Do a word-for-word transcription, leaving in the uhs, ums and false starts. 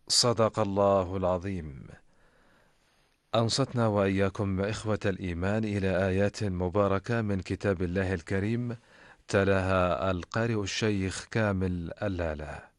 صدق الله العظيم. أنصتنا وإياكم إخوة الإيمان إلى آيات مباركة من كتاب الله الكريم، تلاها القارئ الشيخ كامل اللالا.